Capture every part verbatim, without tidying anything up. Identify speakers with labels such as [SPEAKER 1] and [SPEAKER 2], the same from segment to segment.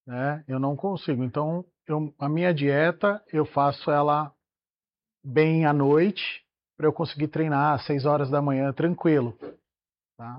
[SPEAKER 1] né? Eu não consigo. Então, eu, a minha dieta, eu faço ela bem à noite, para eu conseguir treinar às seis horas da manhã tranquilo, tá?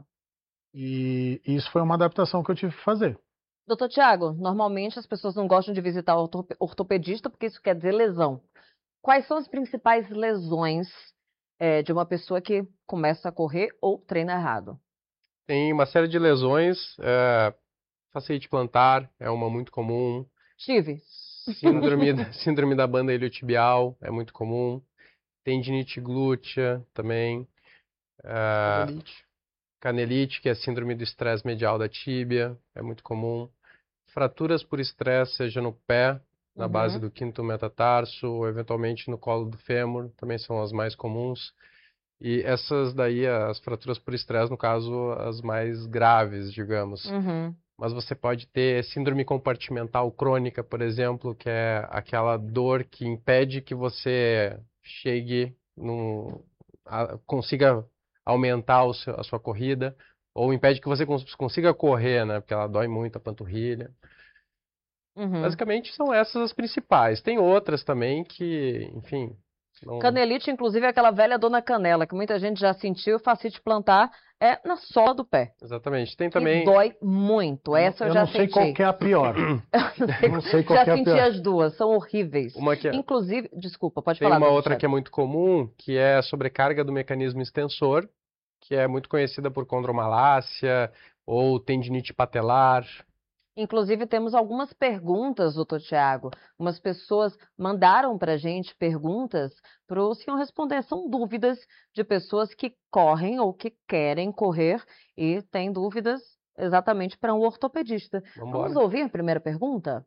[SPEAKER 1] E isso foi uma adaptação que eu tive que fazer.
[SPEAKER 2] Doutor Tiago, normalmente as pessoas não gostam de visitar o ortope- ortopedista porque isso quer dizer lesão. Quais são as principais lesões, eh, de uma pessoa que começa a correr ou treina errado?
[SPEAKER 3] Tem uma série de lesões, é, fasciite plantar é uma muito comum,
[SPEAKER 2] Tive.
[SPEAKER 3] síndrome, da- síndrome da banda iliotibial é muito comum, tendinite glútea também, é,
[SPEAKER 1] Canelite.
[SPEAKER 3] canelite, que é a síndrome do estresse medial da tíbia, é muito comum, fraturas por estresse, seja no pé, na base
[SPEAKER 2] Uhum.
[SPEAKER 3] do quinto metatarso, ou eventualmente no colo do fêmur, também são as mais comuns. E essas daí, as fraturas por estresse, no caso, as mais graves, digamos.
[SPEAKER 2] Uhum.
[SPEAKER 3] Mas você pode ter síndrome compartimental crônica, por exemplo, que é aquela dor que impede que você chegue num, a- consiga aumentar o seu- a sua corrida, ou impede que você cons- consiga correr, né? Porque ela dói muito a panturrilha.
[SPEAKER 2] Uhum.
[SPEAKER 3] Basicamente são essas as principais. Tem outras também que, enfim, não.
[SPEAKER 2] Canelite, inclusive, é aquela velha dor na canela, que muita gente já sentiu, fascite plantar, é na sola do pé,
[SPEAKER 3] Exatamente. Tem
[SPEAKER 2] que
[SPEAKER 3] também
[SPEAKER 2] dói muito.
[SPEAKER 1] Eu não,
[SPEAKER 2] Essa eu
[SPEAKER 1] eu
[SPEAKER 2] já
[SPEAKER 1] não sei qual
[SPEAKER 2] senti.
[SPEAKER 1] que é a pior.
[SPEAKER 2] Não
[SPEAKER 1] Eu
[SPEAKER 2] sei
[SPEAKER 1] não
[SPEAKER 2] co-
[SPEAKER 1] sei qual
[SPEAKER 2] Já
[SPEAKER 1] que é a
[SPEAKER 2] senti
[SPEAKER 1] pior.
[SPEAKER 2] as duas, são horríveis.
[SPEAKER 3] uma que é,
[SPEAKER 2] Inclusive, desculpa, pode
[SPEAKER 3] tem
[SPEAKER 2] falar,
[SPEAKER 3] uma
[SPEAKER 2] doutor
[SPEAKER 3] outra que
[SPEAKER 2] Tiago.
[SPEAKER 3] é muito comum, que é a sobrecarga do mecanismo extensor, que é muito conhecida por condromalácia ou tendinite patelar.
[SPEAKER 2] Inclusive, temos algumas perguntas, doutor Tiago. Umas pessoas mandaram para a gente perguntas para o senhor responder. São dúvidas de pessoas que correm ou que querem correr e têm dúvidas exatamente para um ortopedista.
[SPEAKER 3] Vamos
[SPEAKER 2] Vamos
[SPEAKER 3] embora.
[SPEAKER 2] ouvir a primeira pergunta?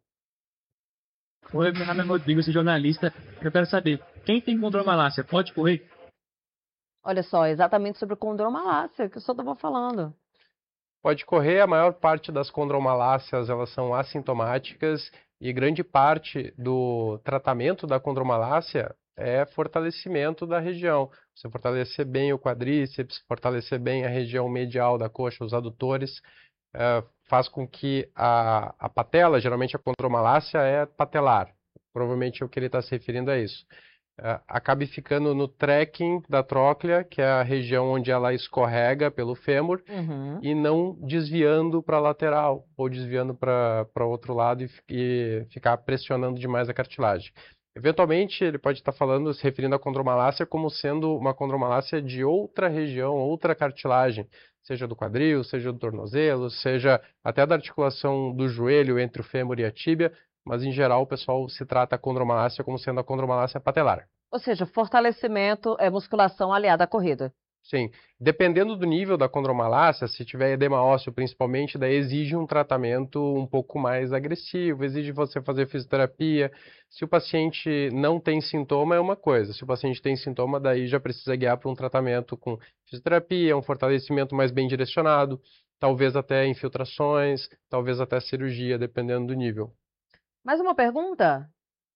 [SPEAKER 4] Oi, meu nome é Rodrigo, sou jornalista. Eu quero saber, quem tem condromalácia pode correr?
[SPEAKER 2] Olha só, exatamente sobre condromalácia, que o senhor estava falando.
[SPEAKER 3] Pode correr, a maior parte das condromalácias elas são assintomáticas e grande parte do tratamento da condromalácia é fortalecimento da região. Você fortalecer bem o quadríceps, fortalecer bem a região medial da coxa, os adutores, eh, faz com que a, a patela, geralmente a condromalácia é patelar. Provavelmente o que ele está se referindo a isso. Eh, acabe ficando no trekking da tróclea, que é a região onde ela escorrega pelo fêmur,
[SPEAKER 2] Uhum.
[SPEAKER 3] e não desviando para a lateral ou desviando para para outro lado e, e ficar pressionando demais a cartilagem. Eventualmente, ele pode estar falando, se referindo à condromalácia como sendo uma condromalácia de outra região, outra cartilagem, seja do quadril, seja do tornozelo, seja até da articulação do joelho entre o fêmur e a tíbia, mas em geral o pessoal se trata a condromalácia como sendo a condromalácia patelar.
[SPEAKER 2] Ou seja, fortalecimento é musculação aliada à corrida.
[SPEAKER 3] Sim, dependendo do nível da condromalácia, se tiver edema ósseo principalmente, daí exige um tratamento um pouco mais agressivo, exige você fazer fisioterapia. Se o paciente não tem sintoma, é uma coisa. Se o paciente tem sintoma, daí já precisa guiar para um tratamento com fisioterapia, um fortalecimento mais bem direcionado, talvez até infiltrações, talvez até cirurgia, dependendo do nível.
[SPEAKER 2] Mais uma pergunta?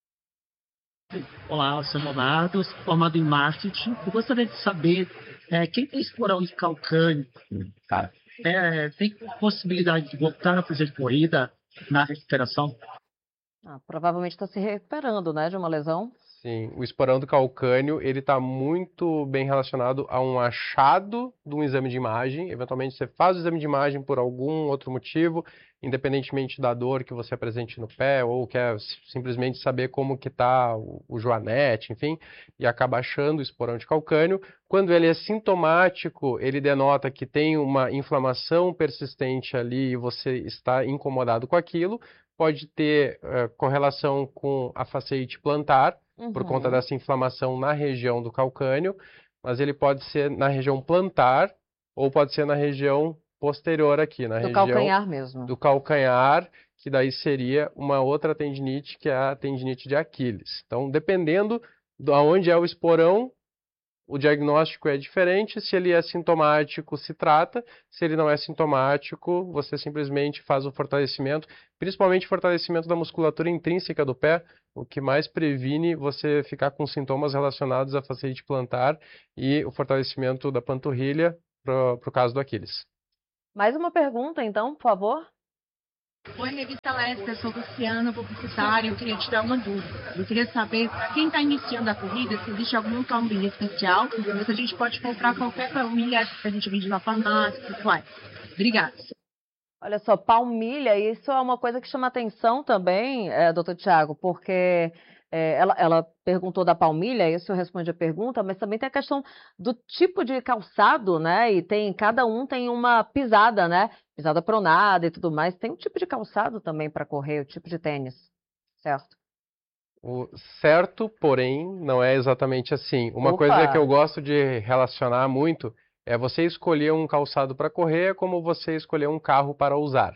[SPEAKER 4] Olá, eu sou Leonardo, sou formado em marketing. Eu gostaria de saber, é, quem tem esporão de calcânio, cara, é, tem possibilidade de voltar a fazer corrida na recuperação?
[SPEAKER 2] Ah, provavelmente está se recuperando, né, de uma lesão.
[SPEAKER 3] Sim, o esporão do calcânio, ele está muito bem relacionado a um achado de um exame de imagem. Eventualmente você faz o exame de imagem por algum outro motivo, independentemente da dor que você apresente no pé, ou quer s- simplesmente saber como que está o, o joanete, enfim, e acaba achando o esporão de calcânio. Quando ele é sintomático, ele denota que tem uma inflamação persistente ali e você está incomodado com aquilo. Pode ter eh, correlação com a fasciite plantar, por conta
[SPEAKER 2] Uhum.
[SPEAKER 3] dessa inflamação na região do calcânio, mas ele pode ser na região plantar ou pode ser na região posterior aqui, na
[SPEAKER 2] Do
[SPEAKER 3] região
[SPEAKER 2] calcanhar mesmo.
[SPEAKER 3] do calcanhar, que daí seria uma outra tendinite, que é a tendinite de Aquiles. Então, dependendo de onde é o esporão, o diagnóstico é diferente. Se ele é sintomático, se trata. Se ele não é sintomático, você simplesmente faz o fortalecimento, principalmente fortalecimento da musculatura intrínseca do pé, o que mais previne você ficar com sintomas relacionados à fasciite plantar e o fortalecimento da panturrilha para o caso do Aquiles.
[SPEAKER 2] Mais uma pergunta, então, por favor?
[SPEAKER 5] Oi, revista Leste, eu sou Luciana, publicitária. Eu queria tirar uma dúvida. Eu queria saber, para quem está iniciando a corrida, se existe alguma palmilha especial, ou se a gente pode comprar qualquer palmilha que a gente vende na farmácia, tudo mais. Obrigada.
[SPEAKER 2] Olha só, palmilha, isso é uma coisa que chama atenção também, é, doutor Tiago, porque é, ela, ela perguntou da palmilha, isso eu respondi a pergunta, mas também tem a questão do tipo de calçado, né? E tem, cada um tem uma pisada, né? Pisada pronada e tudo mais. Tem um tipo de calçado também para correr, o tipo de tênis, certo?
[SPEAKER 3] O certo, porém, não é exatamente assim. Uma
[SPEAKER 2] Opa!
[SPEAKER 3] coisa que eu gosto de relacionar muito é você escolher um calçado para correr como você escolher um carro para usar.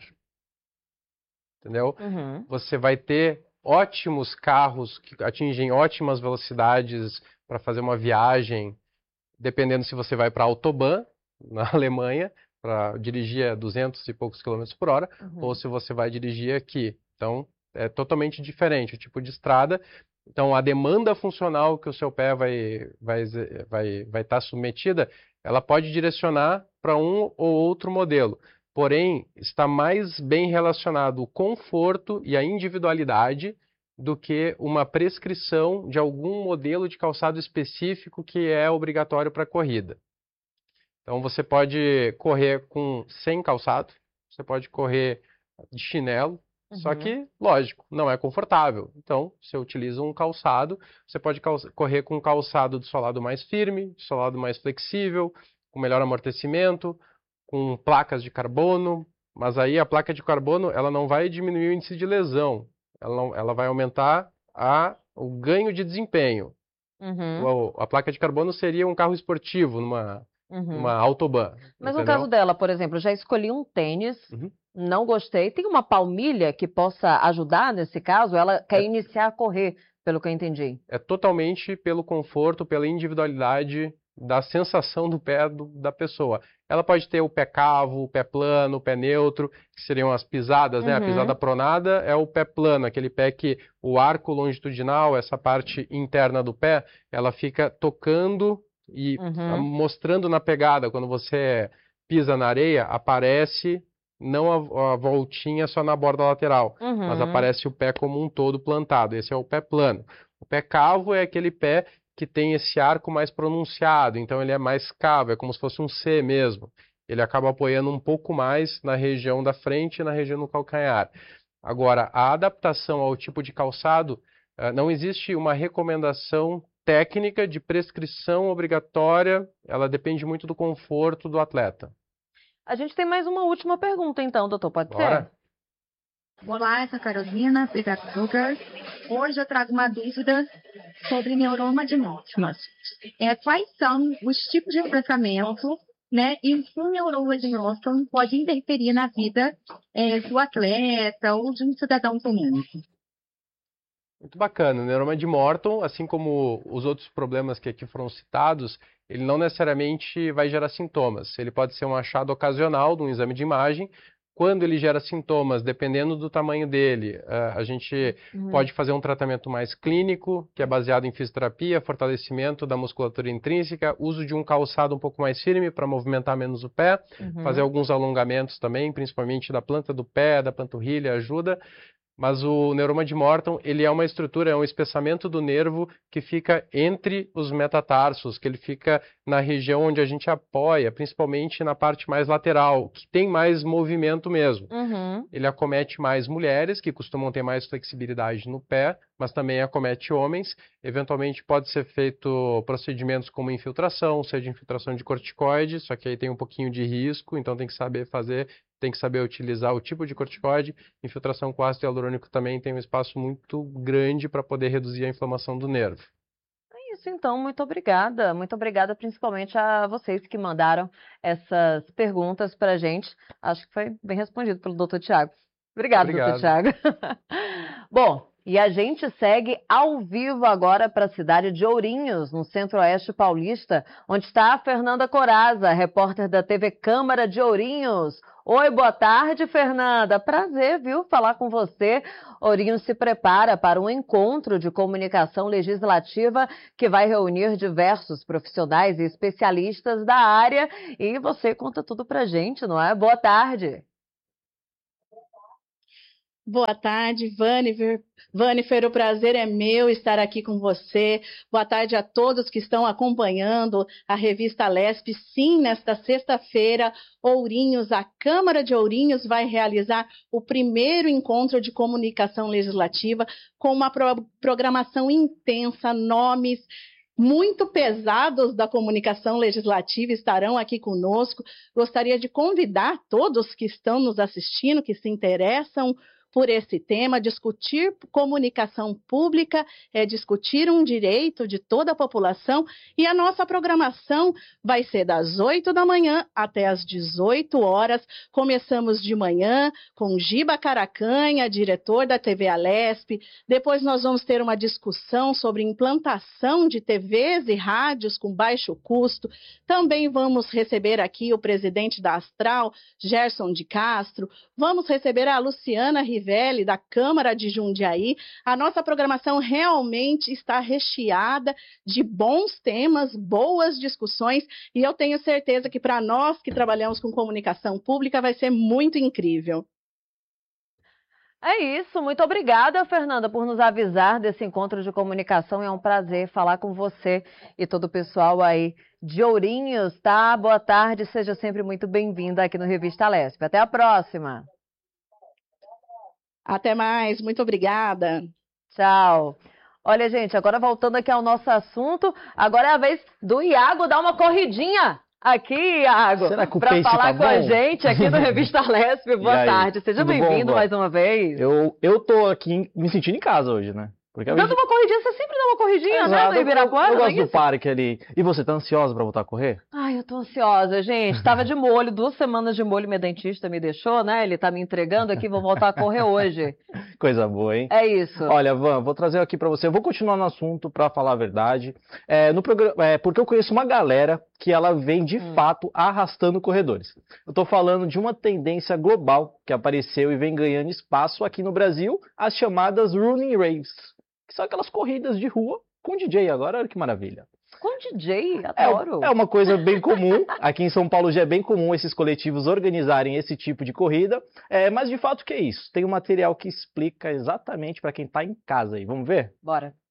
[SPEAKER 3] Entendeu?
[SPEAKER 2] Uhum.
[SPEAKER 3] Você vai ter ótimos carros que atingem ótimas velocidades para fazer uma viagem, dependendo se você vai para Autobahn, na Alemanha, para dirigir a duzentos e poucos quilômetros por hora,
[SPEAKER 2] Uhum.
[SPEAKER 3] ou se você vai dirigir aqui. Então, é totalmente diferente o tipo de estrada. Então, a demanda funcional que o seu pé vai vai vai vai estar submetida, ela pode direcionar para um ou outro modelo. Porém, está mais bem relacionado o conforto e a individualidade do que uma prescrição de algum modelo de calçado específico que é obrigatório para a corrida. Então, você pode correr com sem calçado, você pode correr de chinelo, só
[SPEAKER 2] Uhum.
[SPEAKER 3] que, lógico, não é confortável. Então, você utiliza um calçado, você pode calça- correr com um calçado do solado mais firme, do solado mais flexível, com melhor amortecimento, com placas de carbono, mas aí a placa de carbono ela não vai diminuir o índice de lesão, ela, não- ela vai aumentar a, o ganho de desempenho.
[SPEAKER 2] Uhum.
[SPEAKER 3] O- a placa de carbono seria um carro esportivo numa,
[SPEAKER 2] Uhum.
[SPEAKER 3] numa Autobahn,
[SPEAKER 2] Mas no
[SPEAKER 3] entendeu?
[SPEAKER 2] caso dela, por exemplo, eu já escolhi um tênis,
[SPEAKER 3] Uhum.
[SPEAKER 2] não gostei. Tem uma palmilha que possa ajudar nesse caso? Ela quer
[SPEAKER 3] É.
[SPEAKER 2] iniciar a correr, pelo que eu entendi.
[SPEAKER 3] É totalmente pelo conforto, pela individualidade da sensação do pé do- da pessoa. Ela pode ter o pé cavo, o pé plano, o pé neutro, que seriam as pisadas, né? A
[SPEAKER 2] Uhum.
[SPEAKER 3] pisada pronada é o pé plano, aquele pé que o arco longitudinal, essa parte interna do pé, ela fica tocando e
[SPEAKER 2] Uhum.
[SPEAKER 3] ah, mostrando na pegada. Quando você pisa na areia, aparece não a, a voltinha só na borda lateral, mas
[SPEAKER 2] Uhum.
[SPEAKER 3] aparece o pé como um todo plantado. Esse é o pé plano. O pé cavo é aquele pé que tem esse arco mais pronunciado, então ele é mais cavo, é como se fosse um C mesmo. Ele acaba apoiando um pouco mais na região da frente e na região do calcanhar. Agora, a adaptação ao tipo de calçado, eh, não existe uma recomendação técnica de prescrição obrigatória, ela depende muito do conforto do atleta.
[SPEAKER 2] A gente tem mais uma última pergunta, então, doutor, pode
[SPEAKER 3] Bora?
[SPEAKER 2] ser?
[SPEAKER 5] Olá, eu sou a Carolina, Pedagoga. Hoje eu trago uma dúvida sobre neuroma de Mortimer. É, quais são os tipos de tratamento, né, e o neuroma de Mortimer pode interferir na vida é, do atleta ou de um cidadão comum?
[SPEAKER 3] Muito bacana. O neuroma de Morton, assim como os outros problemas que aqui foram citados, ele não necessariamente vai gerar sintomas. Ele pode ser um achado ocasional de um exame de imagem. Quando ele gera sintomas, dependendo do tamanho dele, eh, a gente
[SPEAKER 2] Uhum.
[SPEAKER 3] pode fazer um tratamento mais clínico, que é baseado em fisioterapia, fortalecimento da musculatura intrínseca, uso de um calçado um pouco mais firme para movimentar menos o pé,
[SPEAKER 2] Uhum.
[SPEAKER 3] fazer alguns alongamentos também, principalmente da planta do pé, da panturrilha, ajuda. Mas o neuroma de Morton, ele é uma estrutura, é um espessamento do nervo que fica entre os metatarsos, que ele fica na região onde a gente apoia, principalmente na parte mais lateral, que tem mais movimento mesmo.
[SPEAKER 2] Uhum.
[SPEAKER 3] Ele acomete mais mulheres, que costumam ter mais flexibilidade no pé, mas também acomete homens. Eventualmente pode ser feito procedimentos como infiltração, seja infiltração de corticoide, só que aí tem um pouquinho de risco, então tem que saber fazer, tem que saber utilizar o tipo de corticoide. Infiltração com ácido hialurônico também tem um espaço muito grande para poder reduzir a inflamação do nervo.
[SPEAKER 2] É isso, então, muito obrigada. Muito obrigada principalmente a vocês que mandaram essas perguntas para a gente. Acho que foi bem respondido pelo doutor Tiago. Obrigado, doutor
[SPEAKER 3] Obrigado.
[SPEAKER 2] Tiago. Bom, e a gente segue ao vivo agora para a cidade de Ourinhos, no centro-oeste paulista, onde está a Fernanda Coraza, repórter da T V Câmara de Ourinhos. Oi, boa tarde, Fernanda. Prazer, viu, falar com você. Ourinhos se prepara para um encontro de comunicação legislativa que vai reunir diversos profissionais e especialistas da área. E você conta tudo pra gente, não é? Boa tarde.
[SPEAKER 6] Boa tarde, Vanifer. Vanifer, o prazer é meu estar aqui com você. Boa tarde a todos que estão acompanhando a revista Lesp. Sim, nesta sexta-feira, Ourinhos, a Câmara de Ourinhos vai realizar o primeiro encontro de comunicação legislativa com uma pro- programação intensa, nomes muito pesados da comunicação legislativa estarão aqui conosco. Gostaria de convidar todos que estão nos assistindo, que se interessam por esse tema. Discutir comunicação pública é discutir um direito de toda a população, e a nossa programação vai ser das oito da manhã até as dezoito horas. Começamos de manhã com Giba Caracanha, diretor da T V Alesp. Depois nós vamos ter uma discussão sobre implantação de T Vs e rádios com baixo custo. Também vamos receber aqui o presidente da Astral, Gerson de Castro. Vamos receber a Luciana Rivelli, da Câmara de Jundiaí. A nossa programação realmente está recheada de bons temas, boas discussões, e eu tenho certeza que para nós que trabalhamos com comunicação pública vai ser muito incrível.
[SPEAKER 2] É isso, muito obrigada, Fernanda, por nos avisar desse encontro de comunicação. É um prazer falar com você e todo o pessoal aí de Ourinhos, tá? Boa tarde, seja sempre muito bem-vinda aqui no Revista Lesp. Até a próxima.
[SPEAKER 6] Até mais, muito obrigada.
[SPEAKER 2] Tchau. Olha, gente, agora voltando aqui ao nosso assunto, agora é a vez do Iago dar uma corridinha aqui, Iago, para falar
[SPEAKER 7] tá
[SPEAKER 2] com a
[SPEAKER 7] bom?
[SPEAKER 2] gente aqui no Revista Lesp. Boa tarde, seja bem-vindo mais uma vez.
[SPEAKER 7] Eu, eu tô aqui me sentindo em casa hoje, né? Porque
[SPEAKER 2] Dando uma corridinha, você sempre dá uma corridinha,
[SPEAKER 7] Exato,
[SPEAKER 2] né, no Ibirapuera?
[SPEAKER 7] Eu, eu
[SPEAKER 2] não é
[SPEAKER 7] gosto do
[SPEAKER 2] isso?
[SPEAKER 7] parque ali. E você, tá ansiosa pra voltar a correr?
[SPEAKER 2] Ai, eu tô ansiosa, gente. Tava de molho, duas semanas de molho, meu dentista me deixou, né? Ele tá me entregando aqui, vou voltar a correr hoje.
[SPEAKER 7] Coisa boa, hein?
[SPEAKER 2] É isso.
[SPEAKER 7] Olha, Van, vou trazer aqui pra você. Eu vou continuar no assunto, pra falar a verdade. É, no programa, é, porque eu conheço uma galera que ela vem de
[SPEAKER 2] Hum.
[SPEAKER 7] fato arrastando corredores. Eu tô falando de uma tendência global que apareceu e vem ganhando espaço aqui no Brasil, as chamadas running raves, que são aquelas corridas de rua com D J agora, olha que maravilha.
[SPEAKER 2] Com D J,
[SPEAKER 7] É,
[SPEAKER 2] adoro.
[SPEAKER 7] é uma coisa bem comum, aqui em São Paulo já é bem comum esses coletivos organizarem esse tipo de corrida, é, mas de fato o que é isso? Tem um material que explica exatamente para quem está em casa aí, vamos ver?
[SPEAKER 2] Bora.